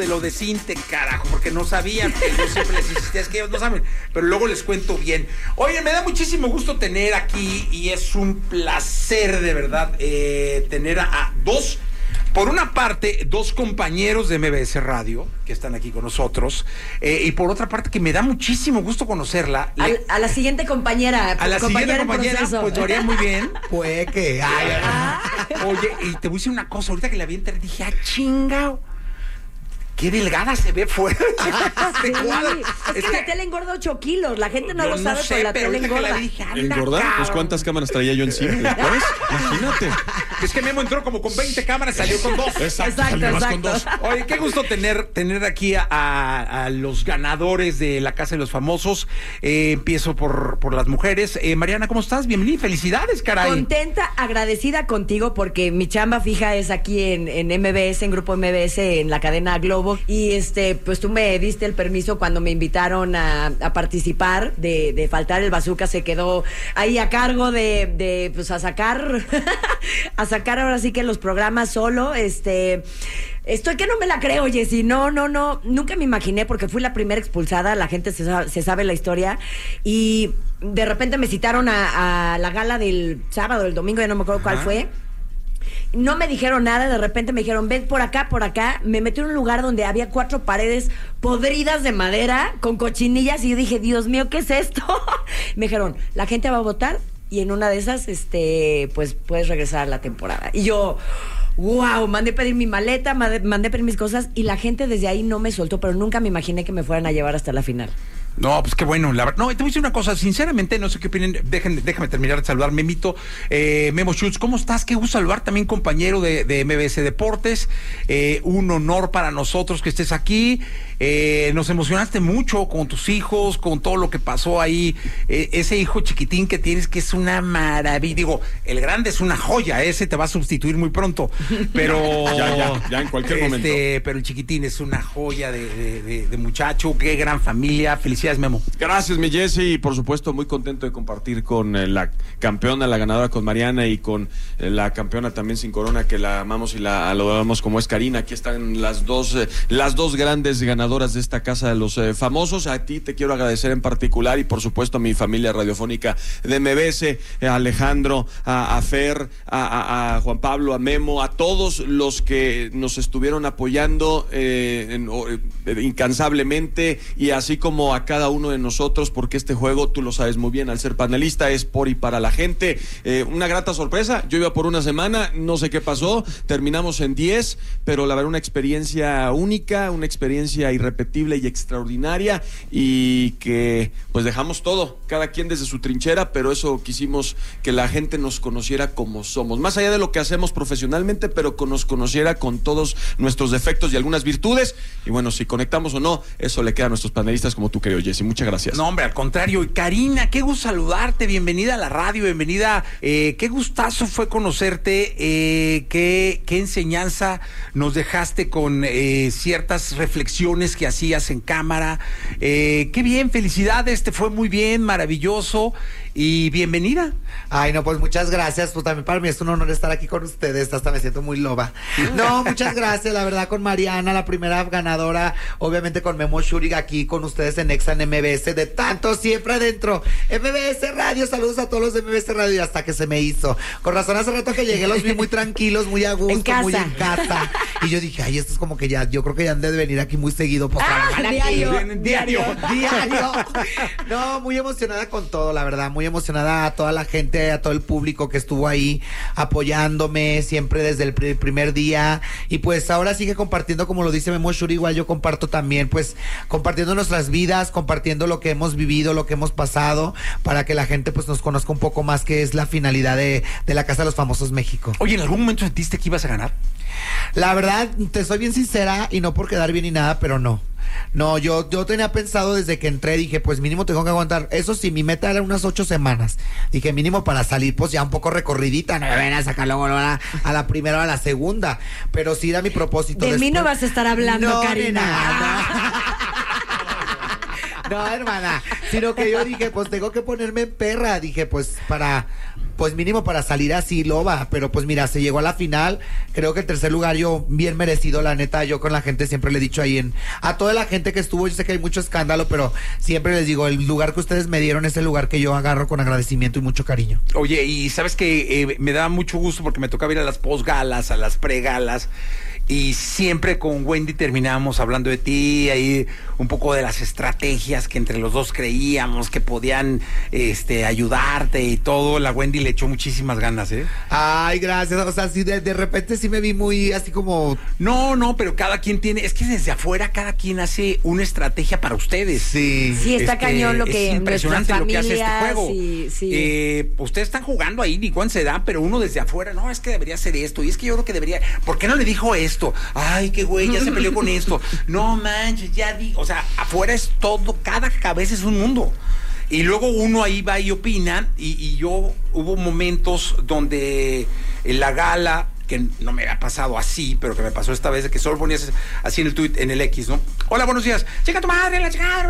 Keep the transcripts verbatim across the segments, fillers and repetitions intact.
de lo de Cinte, carajo, porque no sabían, que yo siempre les insistía, es que ellos no saben, pero luego les cuento bien. Oye, me da muchísimo gusto tener aquí, y es un placer de verdad eh, tener a, a dos, por una parte, dos compañeros de M B S Radio, que están aquí con nosotros, eh, y por otra parte, que me da muchísimo gusto conocerla. A, Le... a la siguiente compañera. A la compañera siguiente compañera, pues lo haría muy bien. Pues que... Ay, ah. Oye, y te voy a decir una cosa, ahorita que la vi entrar, dije, ah, chingao. Qué delgada se ve fuera. Sí. Es, es que la tele engorda ocho kilos. La gente no yo lo sabe, no sé, pero la pero tele engorda. La dije, ¿engorda? Pues ¿cuántas cámaras traía yo encima después? Imagínate. Es que Memo entró como con veinte cámaras, salió con dos. Exacto, exacto. Más con dos. Oye, qué gusto tener, tener aquí a, a, a los ganadores de la Casa de los Famosos. Eh, empiezo por, por las mujeres. Eh, Mariana, ¿cómo estás? Bienvenida. Felicidades, caray. Contenta, agradecida contigo porque mi chamba fija es aquí en, en M B S, en Grupo M B S, en la cadena Globo. Y este, pues tú me diste el permiso cuando me invitaron a, a participar de, de Faltar el Bazooka. Se quedó ahí a cargo de, de pues a sacar, a sacar ahora sí que los programas solo. Este, estoy que no me la creo, Jessy. No, no, no, nunca me imaginé porque fui la primera expulsada. La gente se sabe, se sabe la historia. Y de repente me citaron a, a la gala del sábado, del domingo, ya no me acuerdo cuál fue. No me dijeron nada, de repente me dijeron, ven por acá, por acá. Me metí en un lugar donde había cuatro paredes podridas de madera con cochinillas y yo dije, Dios mío, ¿qué es esto? Me dijeron, la gente va a votar y en una de esas, este, pues puedes regresar a la temporada. Y yo, wow, mandé pedir mi maleta, mandé, mandé pedir mis cosas y la gente desde ahí no me soltó, pero nunca me imaginé que me fueran a llevar hasta la final. No, pues qué bueno. La verdad, no, te voy a decir una cosa, sinceramente, no sé qué opinen, dejen, déjame terminar de saludar. Memito, eh, Memo Schultz, ¿cómo estás? Qué gusto saludar, también compañero de, de M B S Deportes. Eh, un honor para nosotros que estés aquí. Eh, nos emocionaste mucho con tus hijos, con todo lo que pasó ahí. Eh, ese hijo chiquitín que tienes, que es una maravilla. Digo, el grande es una joya, ese te va a sustituir muy pronto. Pero ya, ya, ya en cualquier este, momento. Pero el chiquitín es una joya de, de, de, de muchacho. Qué gran familia. Felicidades. Memo. Gracias, mi Jessy, y por supuesto muy contento de compartir con eh, la campeona, la ganadora, con Mariana, y con eh, la campeona también sin corona, que la amamos y la adoramos, como es Karina. Aquí están las dos eh, las dos grandes ganadoras de esta Casa de los eh, Famosos. A ti te quiero agradecer en particular, y por supuesto a mi familia radiofónica de M B S, eh, a Alejandro, a, a Fer, a, a, a Juan Pablo, a Memo, a todos los que nos estuvieron apoyando eh, en, eh, incansablemente, y así como a cada uno de nosotros, porque este juego, tú lo sabes muy bien, al ser panelista, es por y para la gente. Eh, una grata sorpresa. Yo iba por una semana, no sé qué pasó, terminamos en diez, pero la verdad una experiencia única, una experiencia irrepetible y extraordinaria, y que pues dejamos todo, cada quien desde su trinchera, pero eso quisimos, que la gente nos conociera como somos, más allá de lo que hacemos profesionalmente, pero que nos conociera con todos nuestros defectos y algunas virtudes. Y bueno, si conectamos o no, eso le queda a nuestros panelistas, como tú, querido Jessy. Muchas gracias. No, hombre, al contrario. Y Karina, qué gusto saludarte, bienvenida a la radio, bienvenida, eh, qué gustazo fue conocerte, eh, qué, qué enseñanza nos dejaste con eh, ciertas reflexiones que hacías en cámara. Eh, qué bien, felicidades, te fue muy bien, maravilloso. Y bienvenida. Ay, no, pues muchas gracias. Pues también para mí es un honor estar aquí con ustedes. Hasta me siento muy loba. No, muchas gracias. La verdad, con Mariana, la primera ganadora. Obviamente con Memo Schultz aquí con ustedes en Exa en M B S. De tanto siempre adentro. M B S Radio. Saludos a todos los de M B S Radio. Y hasta que se me hizo. Con razón, hace rato que llegué los vi muy tranquilos, muy a gusto, en casa. muy en casa. Y yo dije, ay, esto es como que ya, yo creo que ya han de venir aquí muy seguido. Pues, ah, diario, diario, diario, diario. No, muy emocionada con todo, la verdad. Muy emocionada a toda la gente, a todo el público que estuvo ahí apoyándome siempre desde el pr- primer día, y pues ahora sigue compartiendo, como lo dice Memo Schultz, igual yo comparto también, pues compartiendo nuestras vidas, compartiendo lo que hemos vivido, lo que hemos pasado, para que la gente pues nos conozca un poco más, que es la finalidad de, de la Casa de los Famosos México. Oye, ¿en algún momento sentiste que ibas a ganar? La verdad, te soy bien sincera, y no por quedar bien ni nada, pero no. No, yo, yo tenía pensado desde que entré, dije, pues mínimo tengo que aguantar. Eso sí, mi meta era unas ocho semanas. Dije, mínimo para salir, pues ya un poco recorridita, no me ven a sacar luego a la, a la primera o a la segunda. Pero sí era mi propósito. De Después, mí no vas a estar hablando, no, Karina. nena, no. No, hermana, sino que yo dije, pues tengo que ponerme en perra, dije, pues para, pues mínimo para salir así, loba, pero pues mira, se llegó a la final, creo que el tercer lugar yo, bien merecido, la neta, yo con la gente siempre le he dicho ahí en, a toda la gente que estuvo, yo sé que hay mucho escándalo, pero siempre les digo, el lugar que ustedes me dieron es el lugar que yo agarro con agradecimiento y mucho cariño. Oye, y sabes que eh, me da mucho gusto porque me tocaba ir a las posgalas, a las pregalas, y siempre con Wendy terminábamos hablando de ti, ahí un poco de las estrategias que entre los dos creíamos que podían este, ayudarte y todo. La Wendy le echó muchísimas ganas, ¿eh? Ay, gracias. O sea, sí, de, de repente sí me vi muy así como... No, no, pero cada quien tiene... Es que desde afuera cada quien hace una estrategia para ustedes. Sí. Sí, está Este, cañón lo que es impresionante lo que hace este familias, juego. sí, sí. Eh, ustedes están jugando ahí, ni cuán se da, pero uno desde afuera, no, es que debería hacer esto, y es que yo creo que debería... ¿Por qué no le dijo esto? Ay, qué güey, ya se peleó con esto. No manches, ya di... O sea, afuera es todo, cada cabeza es un mundo. Y luego uno ahí va y opina, y, y yo hubo momentos donde en la gala, que no me había pasado así, pero que me pasó esta vez, que solo ponías así en el tweet, en el X, ¿no? Hola, buenos días. Chica tu madre, la chica.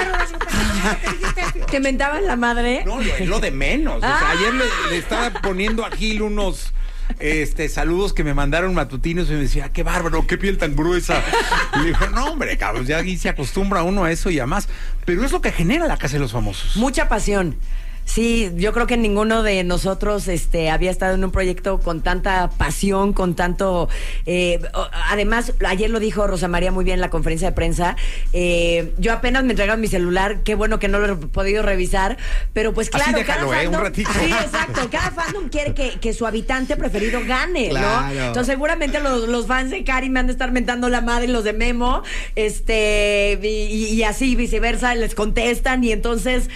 ¿Te mentaban la madre? No, lo, es lo de menos. O sea, Ah. ayer le, le estaba poniendo a Gil unos este, saludos que me mandaron matutinos y me decía, qué bárbaro, qué piel tan gruesa. Y le dijo, no, hombre, cabrón, ya aquí se acostumbra uno a eso y a más. Pero es lo que genera la Casa de los Famosos. Mucha pasión. Sí, yo creo que ninguno de nosotros este, había estado en un proyecto con tanta pasión, con tanto... Eh, además, ayer lo dijo Rosa María muy bien en la conferencia de prensa, eh, yo apenas me entregaron mi celular, qué bueno que no lo he podido revisar, pero pues claro, Así déjalo, cada ¿eh? Un fandom... ratito. Sí, exacto, cada fandom quiere que, que su habitante preferido gane, Claro. ¿no? Entonces seguramente los, los fans de Cari me han de estar mentando la madre y los de Memo, este, y, y así viceversa, les contestan, y entonces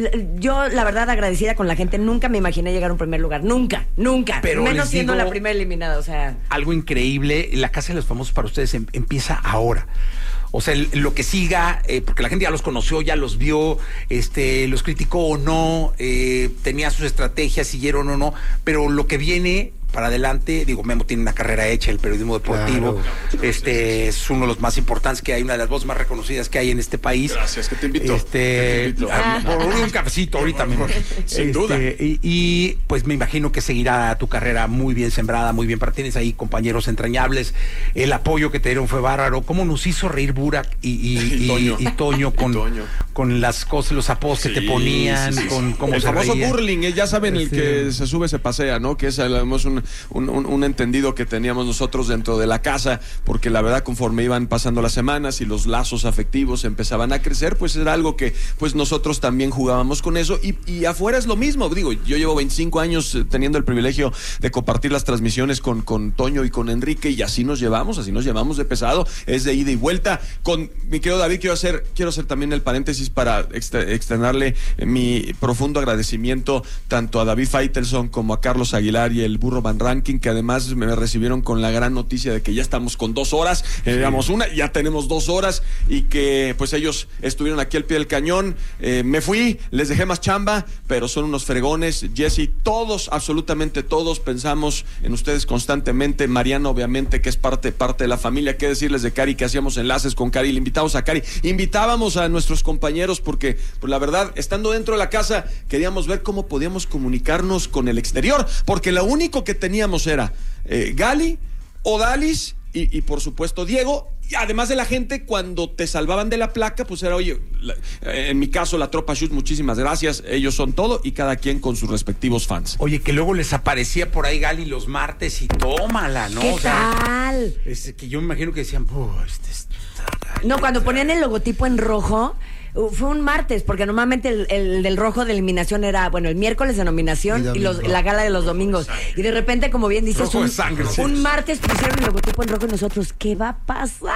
yo la verdad agradecida con la gente, nunca me imaginé llegar a un primer lugar, nunca, nunca, Pero menos les siendo digo- la primera eliminada, o sea, Algo increíble, la Casa de los Famosos para ustedes em- empieza ahora. O sea, el- lo que siga, eh, porque la gente ya los conoció, ya los vio, este, los criticó o no, eh, tenía sus estrategias, siguieron o no, pero lo que viene para adelante, digo, Memo tiene una carrera hecha, el periodismo deportivo, Claro. este es uno de los más importantes que hay, una de las voces más reconocidas que hay en este país. Gracias, que te invito. Este, Que te invito. ah, por un cafecito ahorita mismo. Sin Este, duda. Y, y, pues me imagino que seguirá tu carrera muy bien sembrada, muy bien, pero tienes ahí compañeros entrañables, el apoyo que te dieron fue bárbaro, cómo nos hizo reír Burak y, y, Y y- Toño. y Toño con, Y Toño. con las cosas, los apodos que te Sí, ponían, sí, sí, con sí. cómo el se famoso reían. burling, eh, ya saben, el Sí. que se sube se pasea, ¿no? Que es además un, un, un, un entendido que teníamos nosotros dentro de la casa, porque la verdad conforme iban pasando las semanas y los lazos afectivos empezaban a crecer, pues era algo que pues nosotros también jugábamos con eso, y, y afuera es lo mismo. Digo, yo llevo veinticinco años eh, teniendo el privilegio de compartir las transmisiones con, con Toño y con Enrique, y así nos llevamos, así nos llevamos de pesado, es de ida y vuelta. Con mi querido David, quiero hacer, quiero hacer también el paréntesis para exter- externarle eh, mi profundo agradecimiento tanto a David Faitelson como a Carlos Aguilar y el Burro Van Ranking, que además me recibieron con la gran noticia de que ya estamos con dos horas, eh, digamos una, ya tenemos dos horas, y que pues ellos estuvieron aquí al pie del cañón. Eh, me fui, les dejé más chamba, pero son unos fregones. Jesse, todos, absolutamente todos, pensamos en ustedes constantemente. Mariana, obviamente, que es parte, parte de la familia. Qué decirles de Cari, que hacíamos enlaces con Cari, le invitamos a Cari, invitábamos a nuestros compañeros, porque pues, la verdad, estando dentro de la casa, queríamos ver cómo podíamos comunicarnos con el exterior, porque lo único que teníamos era eh, Gali, Odalis y, y por supuesto Diego. Y además de la gente, cuando te salvaban de la placa, pues era, oye, la, en mi caso la tropa Shoot, muchísimas gracias, ellos son todo, y cada quien con sus respectivos fans. Oye, que luego les aparecía por ahí Gali los martes y tómala, ¿no? ¿qué O sea, tal? es que yo me imagino que decían, "Puh, este es- No, cuando ponían el logotipo en rojo, uh, fue un martes, porque normalmente el, el del rojo de eliminación era, bueno, el miércoles de nominación Y y, los, domingo. la gala de los domingos. Y de repente, como bien dices, Rojo un, de sangre, sí. un martes pusieron el logotipo en rojo y nosotros, ¿qué va a pasar?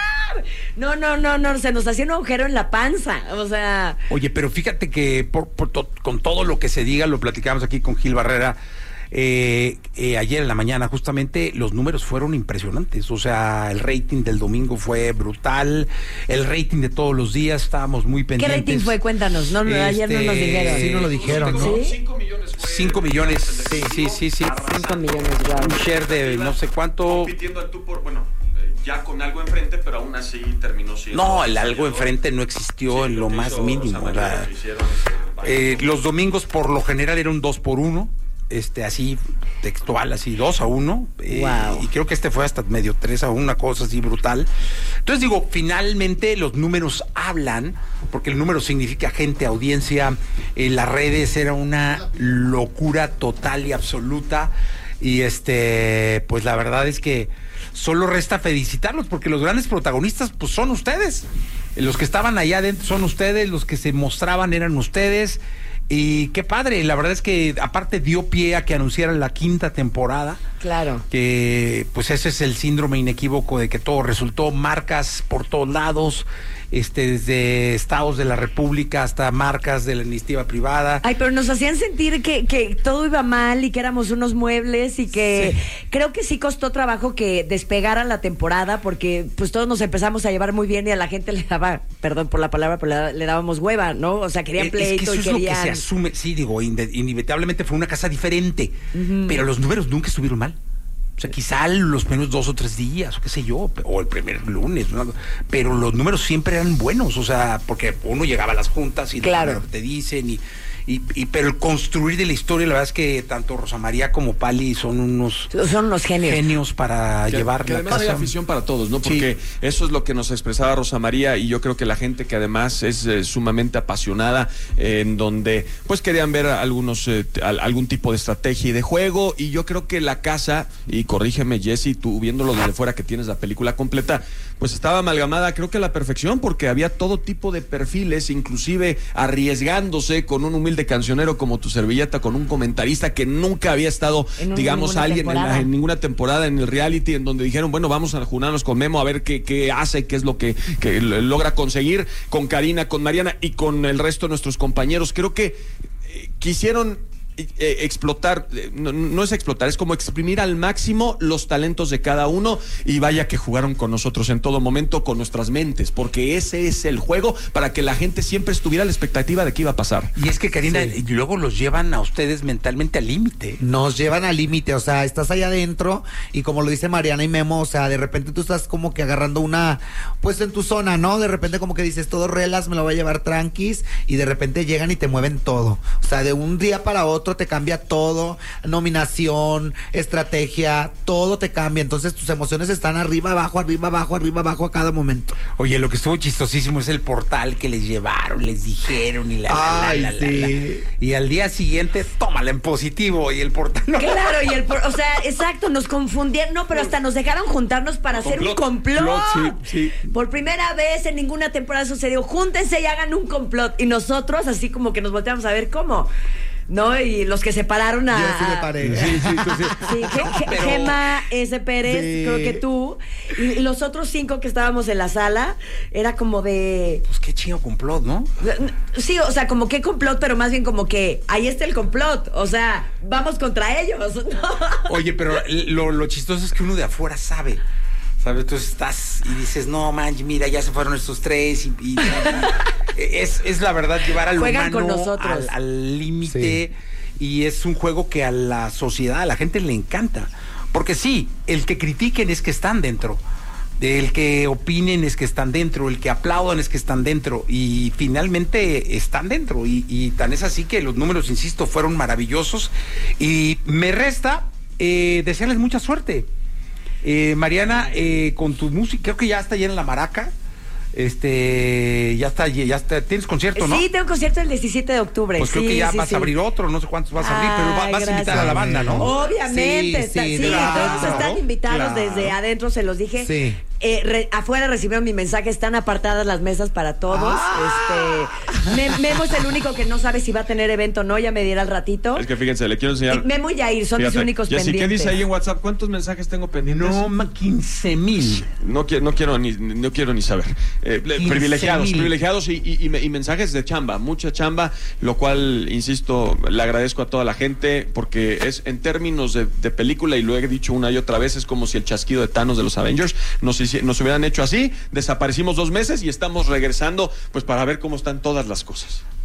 No, no, no, no, se nos hacía un agujero en la panza, o sea... Oye, pero fíjate que por, por to- con todo lo que se diga, lo platicamos aquí con Gil Barrera, eh, eh, ayer en la mañana, justamente los números fueron impresionantes. O sea, el rating del domingo fue brutal, el rating de todos los días, estábamos muy ¿Qué pendientes. rating fue? Cuéntanos, no, no, ayer no nos dijeron. Sí, no lo dijeron, ¿no? ¿Sí? cinco millones fue. Cinco millones, sí, sí, sí, sí. Cinco millones, wow. Un share de no sé cuánto. Compitiendo al tú por, bueno, eh, ya con algo enfrente, pero aún así terminó siendo... No, el algo enfrente no existió sí, en lo, lo más mínimo. Rosa María, hicieron, eh, los domingos por lo general era un dos por uno. Este, así, textual, así, dos a uno. Eh, wow. Y creo que este fue hasta medio tres a uno, una cosa así brutal. Entonces digo, finalmente los números hablan, porque el número significa gente, audiencia. En las redes era una locura total y absoluta. Y este, pues la verdad es que solo resta felicitarlos, porque los grandes protagonistas, pues son ustedes. Los que estaban allá adentro son ustedes, los que se mostraban eran ustedes. Y qué padre, la verdad es que aparte dio pie a que anunciaran la quinta temporada. Claro. Que pues ese es el síndrome inequívoco de que todo resultó, marcas por todos lados, este desde estados de la República hasta marcas de la iniciativa privada. Ay, pero nos hacían sentir que, que todo iba mal y que éramos unos muebles y que sí. Creo que sí costó trabajo que despegara la temporada porque pues todos nos empezamos a llevar muy bien y a la gente le daba, perdón por la palabra, pero le, le dábamos hueva, ¿no? O sea, querían pleito es que eso y querían... Es lo que se asume, sí, digo, inevitablemente fue una casa diferente, uh-huh. Pero los números nunca estuvieron mal. O sea, quizá los primeros dos o tres días, o qué sé yo, o el primer lunes, ¿no? Pero los números siempre eran buenos, o sea, porque uno llegaba a las juntas y claro. Lo que te dicen y... Y, y pero el construir de la historia, la verdad es que tanto Rosa María como Pali son unos son unos genios, genios para que, llevar que la además casa. Hay afición para todos, ¿no? Porque sí. Eso es lo que nos expresaba Rosa María y yo creo que la gente que además es eh, sumamente apasionada, eh, en donde pues querían ver algunos eh, algún tipo de estrategia y de juego y yo creo que la casa, y corrígeme Jessy, tú viéndolo desde fuera que tienes la película completa, pues estaba amalgamada creo que a la perfección porque había todo tipo de perfiles, inclusive arriesgándose con un humilde de cancionero como tu servilleta, con un comentarista que nunca había estado, un, digamos, alguien en, la, en ninguna temporada en el reality, en donde dijeron, bueno, vamos a juntarnos con Memo a ver qué, qué hace, qué es lo que, que logra conseguir, con Karina, con Mariana y con el resto de nuestros compañeros. Creo que eh, quisieron Eh, explotar, eh, no, no es explotar, es como exprimir al máximo los talentos de cada uno y vaya que jugaron con nosotros en todo momento, con nuestras mentes, porque ese es el juego para que la gente siempre estuviera a la expectativa de qué iba a pasar. Y es que Karina, sí. Y luego los llevan a ustedes mentalmente al límite. Nos llevan al límite, o sea, estás allá adentro y como lo dice Mariana y Memo, o sea, de repente tú estás como que agarrando una, pues en tu zona, ¿no? De repente como que dices, todo relax, me lo voy a llevar tranquis y de repente llegan y te mueven todo. O sea, de un día para otro te cambia todo, nominación, estrategia, todo te cambia, entonces tus emociones están arriba, abajo, arriba, abajo, arriba, abajo a cada momento. Oye, lo que estuvo chistosísimo es el portal que les llevaron, les dijeron y la, Ay, la, la, sí. la, la, y al día siguiente, tómala en positivo y el portal no. Claro, y el por, o sea, exacto, nos confundieron, no, pero hasta nos dejaron juntarnos para hacer un complot. complot sí, sí. Por primera vez en ninguna temporada sucedió, júntense y hagan un complot, y nosotros así como que nos volteamos a ver cómo. ¿No? Y los que separaron a... Yo sí me paré. Sí, sí, tú sí. Sí, G- pero... Gema S. Pérez, sí. Creo que tú. Y los otros cinco que estábamos en la sala, era como de... Pues qué chido complot, ¿no? Sí, o sea, como qué complot, pero más bien como que ahí está el complot. O sea, vamos contra ellos. Oye, pero lo, lo chistoso es que uno de afuera sabe. ¿Sabes? Entonces estás y dices, no, man, mira, ya se fueron estos tres y, y, y es, es la verdad llevar al Juegan humano con nosotros. al límite sí. Y es un juego que a la sociedad, a la gente le encanta. Porque sí, el que critiquen es que están dentro, el que opinen es que están dentro, el que aplaudan es que están dentro y finalmente están dentro y, y tan es así que los números, insisto, fueron maravillosos y me resta eh, desearles mucha suerte. Eh, Mariana, eh, con tu música, creo que ya está llena la maraca. Este, ya está, ya está. ¿Tienes concierto, no? Sí, tengo concierto el diecisiete de octubre. Pues sí, creo que ya sí, vas sí. a abrir otro, no sé cuántos vas a abrir, Ay, pero vas, vas a invitar a la banda, ¿no? Obviamente, Sí, está, sí, sí, claro, todos están invitados claro. desde adentro, se los dije. Sí. Eh, re, afuera recibieron mi mensaje, están apartadas las mesas para todos. Ah. Este, Mem, Memo es el único que no sabe si va a tener evento o no, ya me dirá al ratito. Es que fíjense, le quiero enseñar. Eh, Memo y Yair son Fíjate, mis únicos Jessy, pendientes. ¿qué dice ahí en WhatsApp? ¿Cuántos mensajes tengo pendientes? No, quince mil. No quiero, no quiero ni, no quiero ni saber. Eh, privilegiados, privilegiados y, y, y, y mensajes de chamba, mucha chamba, lo cual, insisto, le agradezco a toda la gente porque es en términos de, de película, y lo he dicho una y otra vez, es como si el chasquido de Thanos de los Avengers nos, nos hubieran hecho así, desaparecimos dos meses y estamos regresando pues para ver cómo están todas las cosas.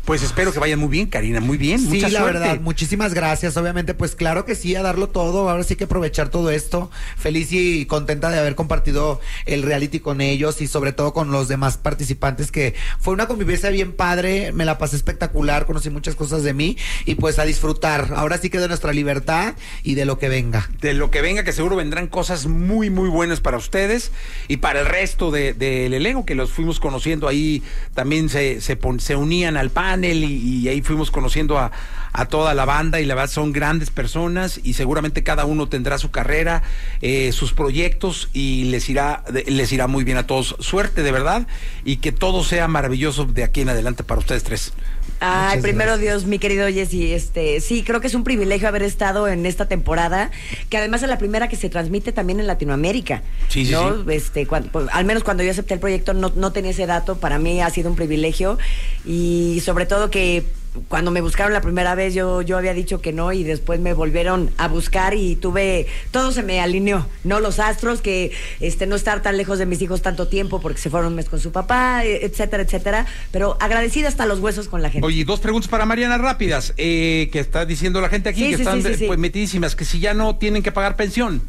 Pues espero que vayan muy bien, Karina, muy bien. Sí, mucha la suerte. verdad, muchísimas gracias. Obviamente, pues claro que sí, a darlo todo. Ahora sí que aprovechar todo esto. Feliz y contenta de haber compartido el reality con ellos y sobre todo con los demás participantes, que fue una convivencia bien padre. Me la pasé espectacular, conocí muchas cosas de mí y pues a disfrutar. Ahora sí que de nuestra libertad y de lo que venga. De lo que venga, que seguro vendrán cosas muy, muy buenas para ustedes y para el resto del de, de elenco, que los fuimos conociendo ahí. También se, se, pon, se unían al panel y, y ahí fuimos conociendo a, a toda la banda y la verdad son grandes personas y seguramente cada uno tendrá su carrera, eh, sus proyectos y les irá, les irá muy bien a todos. Suerte de verdad y que todo sea maravilloso de aquí en adelante para ustedes tres. Ay, Muchas primero gracias. Dios, mi querido Jessy, este, sí, creo que es un privilegio haber estado en esta temporada, que además es la primera que se transmite también en Latinoamérica. Sí, sí, ¿no? sí. Este, cuando, pues, al menos cuando yo acepté el proyecto no, no tenía ese dato, para mí ha sido un privilegio y sobre todo que cuando me buscaron la primera vez yo, yo había dicho que no y después me volvieron a buscar y tuve, todo se me alineó, ¿no? Los astros, que este no estar tan lejos de mis hijos tanto tiempo porque se fueron un mes con su papá, etcétera, etcétera, pero agradecida hasta los huesos con la gente. Oye, dos preguntas para Mariana rápidas, eh, que está diciendo la gente aquí, Sí, que sí, están sí, sí, sí. pues metidísimas, que si ya no tienen que pagar pensión.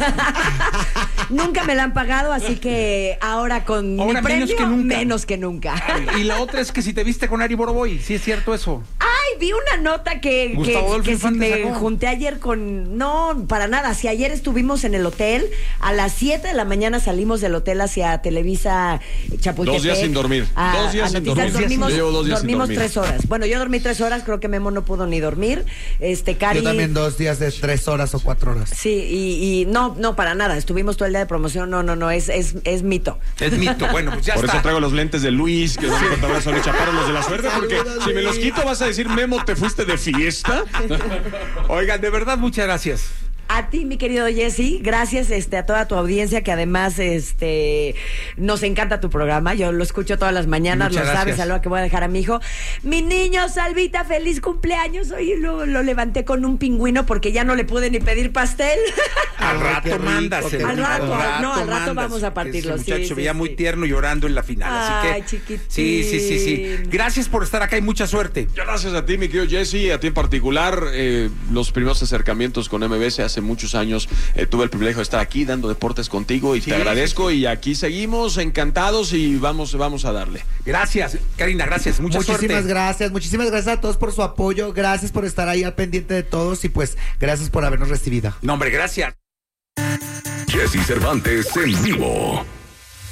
Nunca me la han pagado, así que ahora con Ahora mi menos premio, que nunca. menos que nunca. Y la otra es que si te viste con Ari Boroboy, ¿sí es cierto eso? Ay, vi una nota que, que, Gustavo Adolfo que si Infante me sacó. junté ayer con... No, para nada. Si ayer estuvimos en el hotel, a las siete de la mañana salimos del hotel hacia Televisa Chapultepec. Dos días sin dormir. a- Dos días a sin noticias. dormir. Dormimos, Yo llevo dos días sin dormimos dormir. tres horas. Bueno, yo dormí tres horas, creo que Memo no pudo ni dormir. Este, Cari... Yo también dos días de tres horas o cuatro horas. Sí, y, y no, no, para nada. Estuvimos todo el día de promoción. No, no, no, es, es, es mito. Es mito, bueno, pues ya Por está. eso traigo los lentes de Luis, que son contadores son chaparon los de la suerte, porque Saludos, si me los Luis. quito vas a decir, Memo, ¿te fuiste de fiesta? Oigan, de verdad, muchas gracias. A ti, mi querido Jessy, gracias este, a toda tu audiencia, que además este, nos encanta tu programa. Yo lo escucho todas las mañanas, Muchas lo sabes, gracias. algo que voy a dejar a mi hijo. Mi niño, Salvita, feliz cumpleaños. Hoy lo, lo levanté con un pingüino porque ya no le pude ni pedir pastel. Al Ay, rato qué rico, mándaselo. qué Al rato, no, al rato mándaselo. vamos a partirlo, Ese sí, muchacho sí, veía sí. muy tierno llorando en la final, así Ay, que... chiquitín. Sí, sí, sí, sí. Gracias por estar acá y mucha suerte. Gracias a ti, mi querido Jesse, a ti en particular. Eh, los primeros acercamientos con M B S hace muchos años eh, tuve el privilegio de estar aquí dando deportes contigo y Sí, te agradezco. sí, sí. Y aquí seguimos encantados y vamos, vamos a darle. Gracias, Karina, gracias. Mucha Muchísimas suerte. gracias, muchísimas gracias a todos por su apoyo, gracias por estar ahí al pendiente de todos y pues gracias por habernos recibido. No, hombre, gracias. Jessy Cervantes en vivo.